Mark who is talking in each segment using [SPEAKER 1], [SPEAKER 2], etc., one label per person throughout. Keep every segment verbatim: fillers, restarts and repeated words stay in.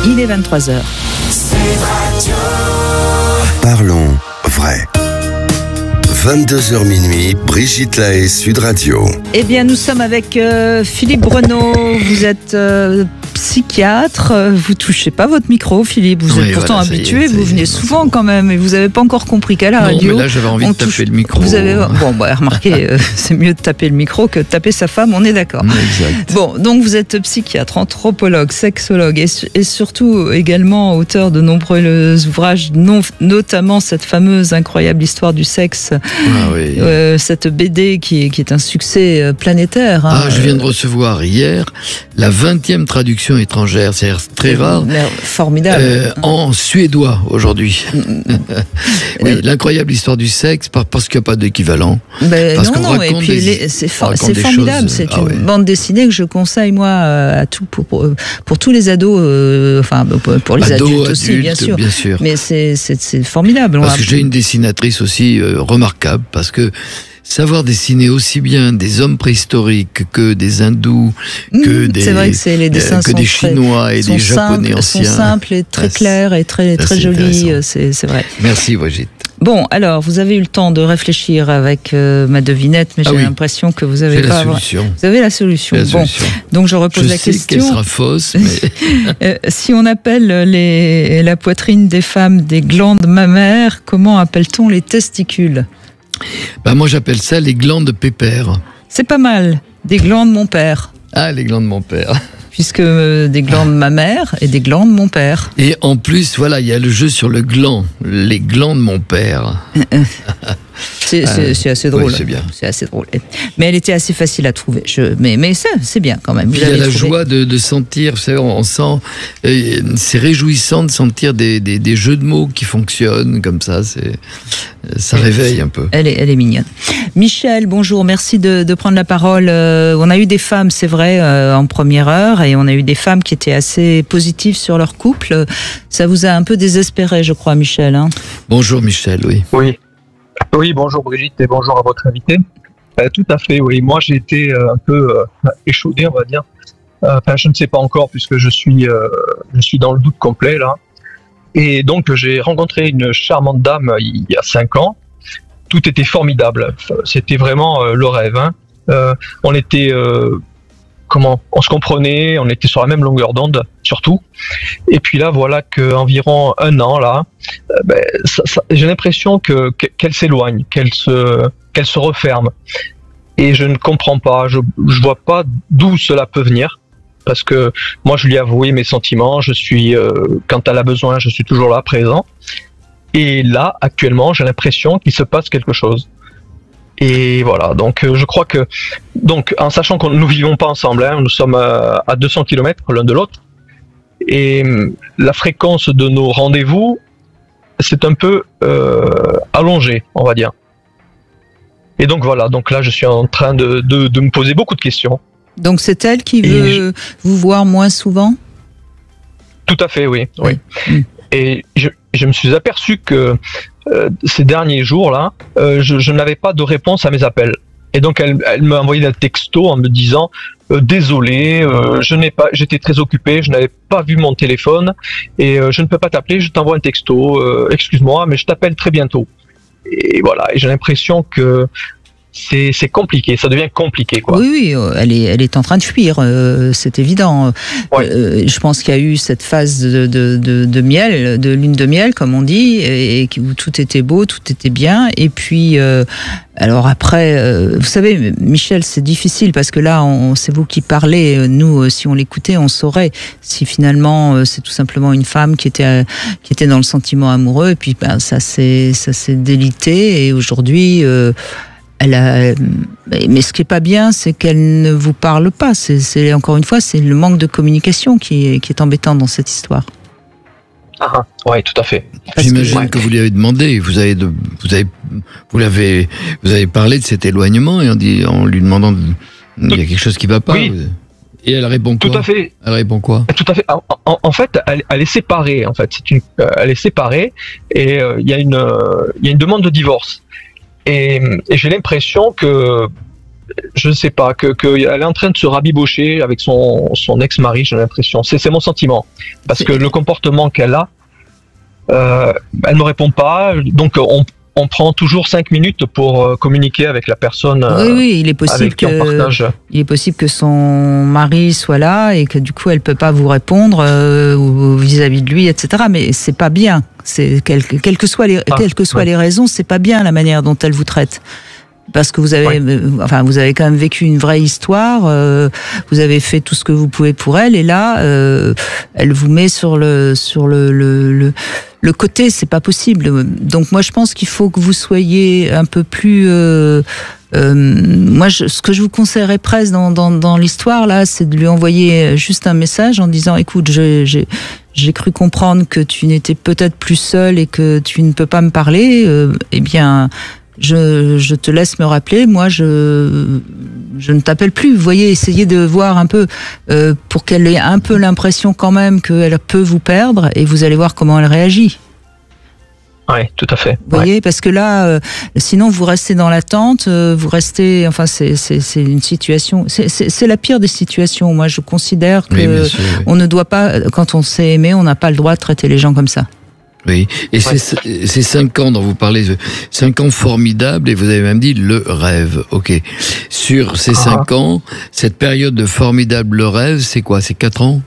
[SPEAKER 1] Il est vingt-trois heures.
[SPEAKER 2] Parlons vrai. vingt-deux heures minuit, Brigitte Lahaie, Sud Radio.
[SPEAKER 1] Eh bien, nous sommes avec euh, Philippe Breneau. Vous êtes euh, psychiatre. Vous touchez pas votre micro, Philippe. Vous
[SPEAKER 3] oui,
[SPEAKER 1] êtes pourtant
[SPEAKER 3] voilà,
[SPEAKER 1] habitué.
[SPEAKER 3] est,
[SPEAKER 1] vous venez
[SPEAKER 3] est,
[SPEAKER 1] souvent quand même. Et vous n'avez pas encore compris qu'à la
[SPEAKER 3] non,
[SPEAKER 1] radio.
[SPEAKER 3] Mais là, j'avais envie de taper touche... le micro.
[SPEAKER 1] Vous avez bon, bah, remarquez, euh, c'est mieux de taper le micro que de taper sa femme. On est d'accord.
[SPEAKER 3] Exact.
[SPEAKER 1] Bon, donc vous êtes psychiatre, anthropologue, sexologue et, et surtout également auteur de nombreux ouvrages, non, notamment cette fameuse incroyable histoire du sexe.
[SPEAKER 3] Ah oui.
[SPEAKER 1] Euh, cette B D qui est, qui est un succès planétaire. Hein.
[SPEAKER 3] Ah, je viens de recevoir hier la vingtième traduction étrangère, c'est-à-dire très rare.
[SPEAKER 1] Formidable.
[SPEAKER 3] Euh, en suédois aujourd'hui. Oui, euh, l'incroyable histoire du sexe, parce qu'il n'y a pas d'équivalent.
[SPEAKER 1] Ben
[SPEAKER 3] parce
[SPEAKER 1] non,
[SPEAKER 3] qu'on
[SPEAKER 1] non, et puis
[SPEAKER 3] des,
[SPEAKER 1] les, c'est, for, c'est formidable.
[SPEAKER 3] Choses,
[SPEAKER 1] c'est
[SPEAKER 3] ah
[SPEAKER 1] une
[SPEAKER 3] ouais.
[SPEAKER 1] bande dessinée que je conseille moi à tout pour pour, pour tous les ados, euh, enfin pour, pour les
[SPEAKER 3] ados,
[SPEAKER 1] adultes aussi,
[SPEAKER 3] adultes,
[SPEAKER 1] bien sûr.
[SPEAKER 3] bien sûr.
[SPEAKER 1] Mais c'est c'est, c'est formidable.
[SPEAKER 3] Parce que j'ai une dessinatrice aussi euh, remarquable, parce que savoir dessiner aussi bien des hommes préhistoriques que des hindous, que
[SPEAKER 1] mmh,
[SPEAKER 3] des,
[SPEAKER 1] c'est vrai que c'est les dessins
[SPEAKER 3] euh, que
[SPEAKER 1] sont
[SPEAKER 3] des
[SPEAKER 1] très,
[SPEAKER 3] chinois et des japonais
[SPEAKER 1] simples,
[SPEAKER 3] anciens.
[SPEAKER 1] Sont simples et très
[SPEAKER 3] ah,
[SPEAKER 1] clairs et très très jolis. C'est c'est vrai.
[SPEAKER 3] Merci Brigitte.
[SPEAKER 1] Bon, alors, vous avez eu le temps de réfléchir avec euh, ma devinette, mais
[SPEAKER 3] ah
[SPEAKER 1] j'ai
[SPEAKER 3] oui.
[SPEAKER 1] l'impression que vous avez
[SPEAKER 3] j'ai
[SPEAKER 1] pas...
[SPEAKER 3] la solution.
[SPEAKER 1] Vous avez la solution.
[SPEAKER 3] La
[SPEAKER 1] bon,
[SPEAKER 3] solution.
[SPEAKER 1] donc je repose
[SPEAKER 3] je
[SPEAKER 1] la
[SPEAKER 3] sais
[SPEAKER 1] question.
[SPEAKER 3] qu'elle sera fausse, mais...
[SPEAKER 1] euh, si on appelle les, la poitrine des femmes des glandes mammaires, comment appelle-t-on les testicules ?
[SPEAKER 3] Bah moi, j'appelle ça les glandes pépères.
[SPEAKER 1] C'est pas mal. Des glandes mon père.
[SPEAKER 3] Ah, les glandes mon père.
[SPEAKER 1] Puisque euh, des glandes mammaires et des glandes mon père.
[SPEAKER 3] Et en plus, voilà, il y a le jeu sur le gland. Les glands de mon père.
[SPEAKER 1] C'est, c'est, c'est assez drôle.
[SPEAKER 3] Oui, c'est bien.
[SPEAKER 1] C'est assez drôle. Mais elle était assez facile à trouver. Je, mais, mais ça, c'est bien quand même. Vous
[SPEAKER 3] il y a la
[SPEAKER 1] trouvé.
[SPEAKER 3] joie de, de sentir, vous savez, on sent, euh, c'est réjouissant de sentir des, des, des jeux de mots qui fonctionnent comme ça. C'est, ça réveille un peu.
[SPEAKER 1] Elle est, elle est mignonne. Michel, bonjour. Merci de, de prendre la parole. Euh, on a eu des femmes, c'est vrai, euh, en première heure, et on a eu des femmes qui étaient assez positives sur leur couple. Ça vous a un peu désespéré, je crois, Michel. Hein ?
[SPEAKER 3] Bonjour, Michel. Oui.
[SPEAKER 4] Oui. Oui, bonjour Brigitte et bonjour à votre invité. Euh, tout à fait, oui. Moi, j'ai été euh, un peu euh, échaudé, on va dire. Euh, enfin, je ne sais pas encore puisque je suis, euh, je suis dans le doute complet là. Et donc, j'ai rencontré une charmante dame il y a cinq ans. Tout était formidable. C'était vraiment euh, le rêve. Hein. Euh, on était, euh, comment, on se comprenait, on était sur la même longueur d'onde, surtout. Et puis là, voilà qu'environ un an là. Ben, ça, ça, j'ai l'impression que, qu'elle s'éloigne, qu'elle se, qu'elle se referme. Et je ne comprends pas, je ne vois pas d'où cela peut venir. Parce que moi, je lui ai avoué mes sentiments, je suis, euh, quand elle a besoin, je suis toujours là, présent. Et là, actuellement, j'ai l'impression qu'il se passe quelque chose. Et voilà, donc euh, je crois que, donc en sachant que nous ne vivons pas ensemble, hein, nous sommes à, à deux cents kilomètres l'un de l'autre, et la fréquence de nos rendez-vous, c'est un peu euh, allongé, on va dire. Et donc voilà, donc là je suis en train de, de, de me poser beaucoup de questions.
[SPEAKER 1] Donc c'est elle qui veut je... vous voir moins souvent ?
[SPEAKER 4] Tout à fait, oui. oui.
[SPEAKER 1] Mmh.
[SPEAKER 4] Et je, je me suis aperçu que euh, ces derniers jours-là, euh, je, je n'avais pas de réponse à mes appels. Et donc elle, elle m'a envoyé un texto en me disant euh, désolé, euh, je n'ai pas, j'étais très occupé, je n'avais pas vu mon téléphone et euh, je ne peux pas t'appeler, je t'envoie un texto, euh, excuse-moi, mais je t'appelle très bientôt. Et voilà, et j'ai l'impression que c'est, c'est compliqué, ça devient compliqué, quoi.
[SPEAKER 1] Oui, oui, elle est, elle est en train de fuir, euh, c'est évident.
[SPEAKER 4] Ouais.
[SPEAKER 1] Euh, je pense qu'il y a eu cette phase de, de, de, de miel, de lune de miel, comme on dit, et, et où tout était beau, tout était bien. Et puis, euh, alors après, euh, vous savez, Michel, c'est difficile parce que là, on, c'est vous qui parlez. Nous, si on l'écoutait, on saurait si finalement c'est tout simplement une femme qui était, qui était dans le sentiment amoureux. Et puis, ben, ça s'est, ça s'est délité. Et aujourd'hui, euh, elle a, mais ce qui est pas bien, c'est qu'elle ne vous parle pas. C'est, c'est encore une fois, c'est le manque de communication qui est, qui est embêtant dans cette histoire.
[SPEAKER 4] Ah, oui, tout à fait.
[SPEAKER 3] Parce J'imagine que, ouais. que vous lui avez demandé, vous avez, de, vous avez, vous l'avez, vous avez parlé de cet éloignement et en, dit, en lui demandant, de, il y a quelque chose qui va pas.
[SPEAKER 4] Oui.
[SPEAKER 3] Et elle répond quoi ?
[SPEAKER 4] Tout à fait.
[SPEAKER 3] Elle répond quoi ?
[SPEAKER 4] Tout à fait. En, en, en fait, elle, elle est séparée. En fait, c'est une, euh, elle est séparée et il euh, y a une, il euh, y a une demande de divorce. Et, et j'ai l'impression que je ne sais pas, que, que elle est en train de se rabibocher avec son, son ex-mari, j'ai l'impression. C'est, c'est mon sentiment. Parce que le comportement qu'elle a, euh, elle ne me répond pas. Donc, on, on prend toujours cinq minutes pour euh, communiquer avec la personne.
[SPEAKER 1] Oui, oui, il est possible
[SPEAKER 4] avec qui on partage.
[SPEAKER 1] que, il est possible que son mari soit là et que du coup, elle peut pas vous répondre euh, ou vis-à-vis de lui, et cetera. Mais c'est pas bien. C'est quelles quel que soient les, ah, quelles que soient ouais. les raisons, c'est pas bien la manière dont elle vous traite. Parce que vous avez, ouais. enfin, vous avez quand même vécu une vraie histoire. Euh, vous avez fait tout ce que vous pouvez pour elle, et là, euh, elle vous met sur le sur le le, le le côté. C'est pas possible. Donc moi, je pense qu'il faut que vous soyez un peu plus. Euh, euh, moi, je, ce que je vous conseillerais presque dans dans, dans l'histoire là, c'est de lui envoyer juste un message en disant, écoute, je, j'ai j'ai cru comprendre que tu n'étais peut-être plus seule et que tu ne peux pas me parler. Euh, eh bien. Je, je te laisse me rappeler, moi je, je ne t'appelle plus. Vous voyez, essayez de voir un peu euh, pour qu'elle ait un peu l'impression quand même qu'elle peut vous perdre, et vous allez voir comment elle réagit.
[SPEAKER 4] Oui, tout à fait.
[SPEAKER 1] Vous voyez,
[SPEAKER 4] ouais.
[SPEAKER 1] Parce que là, euh, sinon vous restez dans l'attente, euh, vous restez, enfin c'est, c'est, c'est une situation, c'est, c'est, c'est la pire des situations. Moi je considère que
[SPEAKER 3] oui, sûr, oui.
[SPEAKER 1] on ne doit pas, quand on s'est aimé, on n'a pas le droit de traiter les gens comme ça.
[SPEAKER 3] Oui, et
[SPEAKER 4] ouais.
[SPEAKER 3] ces, ces cinq ans dont vous parlez, cinq ans formidables, et vous avez même dit le rêve. Ok. Sur ces ah. cinq ans, cette période de formidable rêve, c'est quoi? C'est quatre ans?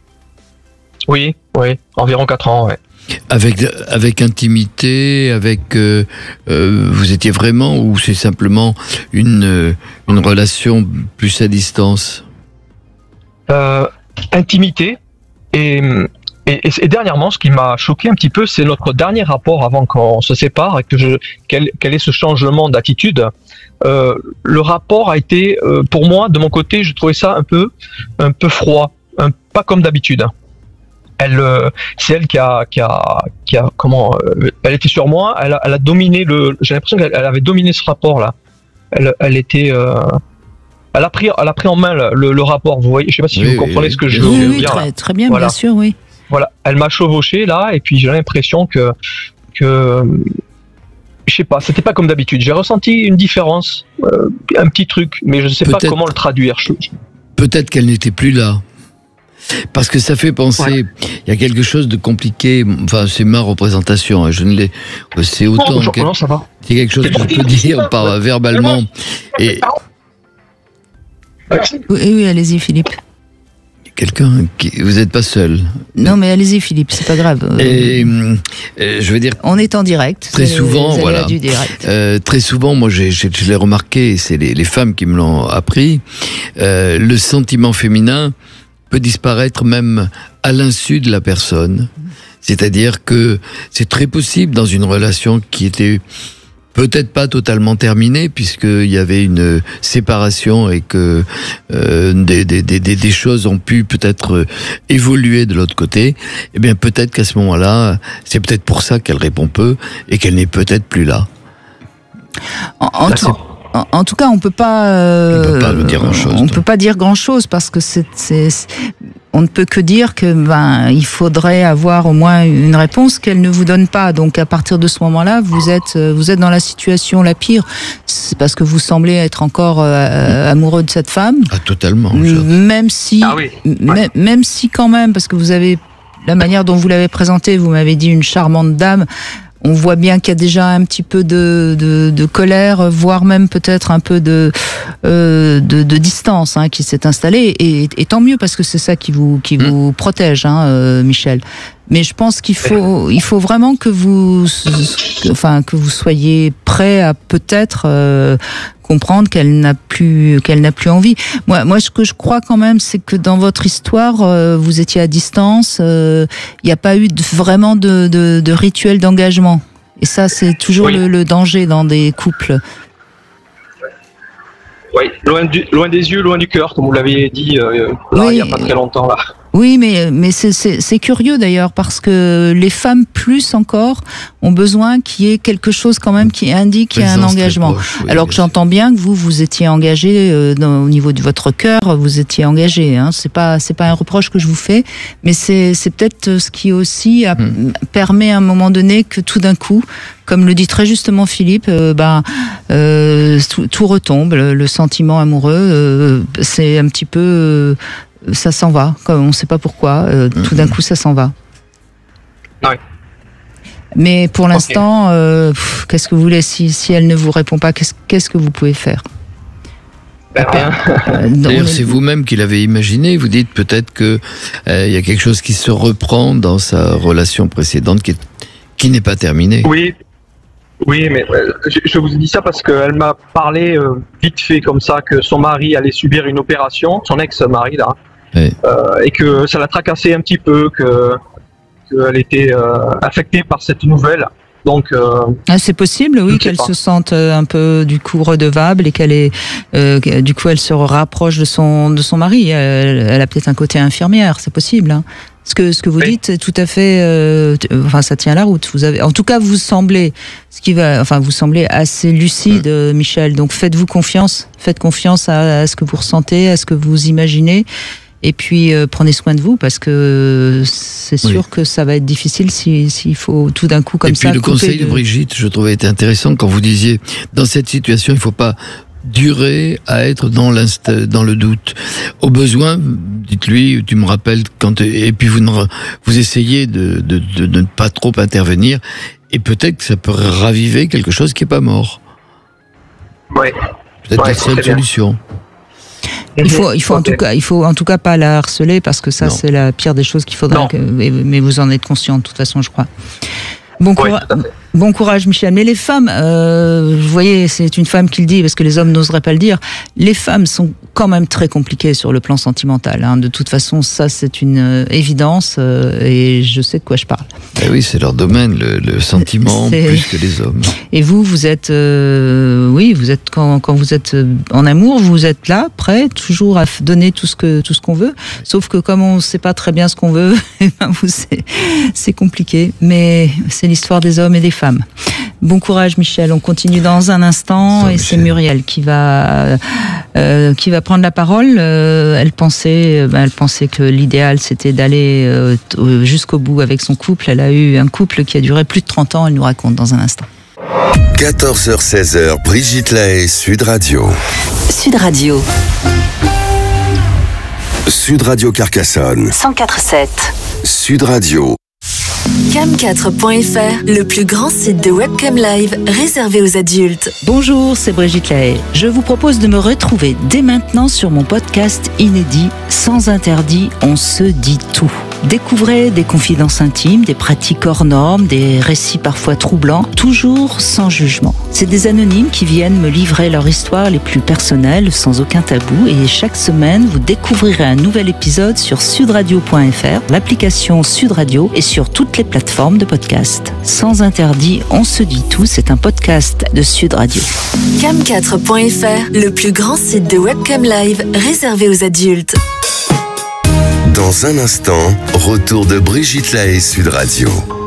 [SPEAKER 4] Oui, oui, environ quatre ans, ouais.
[SPEAKER 3] Avec avec intimité, avec euh, euh, vous étiez vraiment, ou c'est simplement une une relation plus à distance?
[SPEAKER 4] Euh, intimité et. Et, et, et dernièrement, ce qui m'a choqué un petit peu, c'est notre dernier rapport avant qu'on se sépare et que je, quel, quel est ce changement d'attitude. Euh, le rapport a été, euh, pour moi, de mon côté, je trouvais ça un peu, un peu froid, un, pas comme d'habitude. Elle, euh, c'est elle qui a, qui a, qui a, comment, euh, elle était sur moi, elle a, elle a dominé le, j'ai l'impression qu'elle elle avait dominé ce rapport-là. Elle, elle était. Euh, Elle a pris, elle a pris en main le, le, le rapport. Vous voyez, je sais pas si
[SPEAKER 3] oui,
[SPEAKER 4] vous comprenez
[SPEAKER 3] oui,
[SPEAKER 4] ce que je
[SPEAKER 1] oui,
[SPEAKER 4] veux
[SPEAKER 1] oui,
[SPEAKER 4] dire.
[SPEAKER 1] Très, très bien,
[SPEAKER 4] voilà.
[SPEAKER 1] bien sûr, oui.
[SPEAKER 4] Voilà, elle m'a chevauché là, et puis j'ai l'impression que, que, je sais pas, c'était pas comme d'habitude. J'ai ressenti une différence, euh, un petit truc, mais je sais peut-être, pas comment le traduire.
[SPEAKER 3] Peut-être qu'elle n'était plus là. Parce que ça fait penser, il ouais. y a quelque chose de compliqué. Enfin, c'est ma représentation. Hein, je ne l'ai. C'est autant.
[SPEAKER 4] Non, que, non, ça va.
[SPEAKER 3] C'est quelque chose que je peux dire par verbalement. Et
[SPEAKER 1] oui, oui, allez-y, Philippe.
[SPEAKER 3] Quelqu'un qui, vous n'êtes pas seul.
[SPEAKER 1] Non, mais allez-y, Philippe, c'est pas grave.
[SPEAKER 3] Et, euh, je veux dire.
[SPEAKER 1] On est en direct.
[SPEAKER 3] Très souvent,
[SPEAKER 1] les,
[SPEAKER 3] voilà.
[SPEAKER 1] Du direct.
[SPEAKER 3] Euh, très souvent, moi, j'ai, j'ai, je l'ai remarqué, c'est les, les femmes qui me l'ont appris. Euh, le sentiment féminin peut disparaître même à l'insu de la personne. C'est-à-dire que c'est très possible dans une relation qui était peut-être pas totalement terminée, puisqu'il y avait une séparation et que euh, des, des, des, des choses ont pu peut-être évoluer de l'autre côté. Eh bien, peut-être qu'à ce moment-là, c'est peut-être pour ça qu'elle répond peu et qu'elle n'est peut-être plus là.
[SPEAKER 1] En, en, tout, en, en tout cas, on peut pas. Euh,
[SPEAKER 3] on peut pas nous dire grand-chose.
[SPEAKER 1] On
[SPEAKER 3] donc.
[SPEAKER 1] peut pas dire grand-chose parce que c'est, c'est, c'est on ne peut que dire que ben il faudrait avoir au moins une réponse qu'elle ne vous donne pas. Donc à partir de ce moment-là, vous êtes vous êtes dans la situation la pire. C'est parce que vous semblez être encore euh, amoureux de cette femme.
[SPEAKER 3] Ah totalement.
[SPEAKER 1] Même si
[SPEAKER 4] ah oui.
[SPEAKER 1] même,
[SPEAKER 4] ouais.
[SPEAKER 1] même si quand même, parce que vous avez la manière dont vous l'avez présentée, vous m'avez dit une charmante dame. On voit bien qu'il y a déjà un petit peu de, de, de colère, voire même peut-être un peu de, euh, de, de distance hein, qui s'est installée. Et, et tant mieux parce que c'est ça qui vous, qui vous protège, hein, euh, Michel. Mais je pense qu'il faut, il faut vraiment que vous, enfin, que vous soyez prêt à peut-être euh, comprendre qu'elle n'a plus, qu'elle n'a plus envie. Moi, moi, ce que je crois quand même, c'est que dans votre histoire, euh, vous étiez à distance. Il euh, n'y a pas eu de, vraiment de, de, de rituel d'engagement. Et ça, c'est toujours oui. le, le danger dans des couples.
[SPEAKER 4] Oui, loin, du, loin des yeux, loin du cœur, comme vous l'aviez dit euh, là, oui. il n'y a pas très longtemps là.
[SPEAKER 1] Oui, mais, mais c'est, c'est, c'est curieux d'ailleurs, parce que les femmes, plus encore, ont besoin qu'il y ait quelque chose quand même qui indique qu'il y a un engagement. Proche, oui, Alors que j'entends bien que vous, vous étiez engagé euh, dans, au niveau de votre cœur, vous étiez engagé. Hein. C'est pas, c'est pas un reproche que je vous fais, mais c'est, c'est peut-être ce qui aussi a, hmm. permet à un moment donné que tout d'un coup, comme le dit très justement Philippe, euh, bah, euh, tout, tout retombe, le, le sentiment amoureux, euh, c'est un petit peu... Euh, ça s'en va, on ne sait pas pourquoi, euh, mmh. tout d'un coup ça s'en va.
[SPEAKER 4] Ouais.
[SPEAKER 1] Mais pour l'instant, okay. euh, pff, qu'est-ce que vous voulez, si, si elle ne vous répond pas, qu'est-ce, qu'est-ce que vous pouvez faire?
[SPEAKER 4] Ben, rien.
[SPEAKER 3] Euh, D'ailleurs, c'est vous-même qui l'avez imaginé, vous dites peut-être qu'il euh, y a quelque chose qui se reprend dans sa relation précédente qui, est, qui n'est pas terminée.
[SPEAKER 4] Oui. Oui, mais euh, je, je vous dis ça parce qu'elle m'a parlé euh, vite fait comme ça que son mari allait subir une opération, son ex-mari là, oui. euh, et que ça l'a tracassé un petit peu, que qu'elle était euh, affectée par cette nouvelle. Donc, euh,
[SPEAKER 1] ah, c'est possible, oui, qu'elle pas. se sente un peu du coup redevable et qu'elle est, euh, du coup, elle se rapproche de son de son mari. Elle, elle a peut-être un côté infirmière, c'est possible. Hein. Ce que ce que vous oui. dites, tout à fait. Euh, enfin, ça tient la route. Vous avez, en tout cas, vous semblez, ce qui va, enfin, vous semblez assez lucide, mmh. Michel. Donc, faites-vous confiance. Faites confiance à, à ce que vous ressentez, à ce que vous imaginez. Et puis euh, prenez soin de vous, parce que c'est sûr oui. que ça va être difficile s'il si, faut tout d'un coup comme ça.
[SPEAKER 3] Et puis le conseil de... de Brigitte, je trouvais était intéressant quand vous disiez dans cette situation, il ne faut pas durer à être dans l'inst... dans le doute. Au besoin, dites-lui, tu me rappelles quand et puis vous ne... vous essayez de, de, de, de ne pas trop intervenir, et peut-être que ça peut raviver quelque chose qui est pas mort.
[SPEAKER 4] Oui.
[SPEAKER 3] Peut-être
[SPEAKER 4] ouais,
[SPEAKER 3] la seule solution.
[SPEAKER 1] Il faut, il faut okay. en tout cas, il faut en tout cas pas la harceler, parce que ça non. c'est la pire des choses qu'il faudrait. Que, mais vous en êtes conscient de toute façon, je crois. Bon, oui, coura- bon courage, Michel. Mais les femmes, euh, vous voyez, c'est une femme qui le dit, parce que les hommes n'oseraient pas le dire. Les femmes sont quand même très compliquées sur le plan sentimental. Hein. De toute façon, ça c'est une euh, évidence, euh, et je sais de quoi je parle.
[SPEAKER 3] Eh oui, c'est leur domaine, le, le sentiment, c'est... plus que les hommes.
[SPEAKER 1] Et vous, vous êtes, euh, oui, vous êtes quand, quand vous êtes en amour, vous êtes là, prêt, toujours à donner tout ce que tout ce qu'on veut. Sauf que comme on ne sait pas très bien ce qu'on veut, vous, c'est, c'est compliqué. Mais c'est l'histoire des hommes et des femmes. Bon courage, Michel. On continue dans un instant, ça, et Michel. C'est Muriel qui va euh, qui va prendre la parole. Euh, elle pensait, ben, elle pensait que l'idéal c'était d'aller euh, t- jusqu'au bout avec son couple. Elle a eu un couple qui a duré plus de trente ans. Elle nous raconte dans un instant.
[SPEAKER 2] quatorze heures seize heures, Brigitte Lahaie, Sud Radio.
[SPEAKER 5] Sud Radio.
[SPEAKER 2] Sud Radio Carcassonne.
[SPEAKER 5] cent quatre virgule sept.
[SPEAKER 2] Sud Radio.
[SPEAKER 5] cam quatre point f r, le plus grand site de webcam live réservé aux adultes.
[SPEAKER 1] Bonjour, c'est Brigitte Lahaie. Je vous propose de me retrouver dès maintenant sur mon podcast inédit Sans interdit, on se dit tout. Découvrez des confidences intimes, des pratiques hors normes, des récits parfois troublants, toujours sans jugement. C'est des anonymes qui viennent me livrer leur histoire les plus personnelles, sans aucun tabou, et chaque semaine, vous découvrirez un nouvel épisode sur sudradio point f r, l'application Sud Radio, et sur toutes les plateformes de podcast. Sans interdit, on se dit tout, c'est un podcast de Sud Radio.
[SPEAKER 5] cam quatre point f r, le plus grand site de webcam live réservé aux adultes.
[SPEAKER 2] Dans un instant, retour de Brigitte Lahaie, Sud Radio.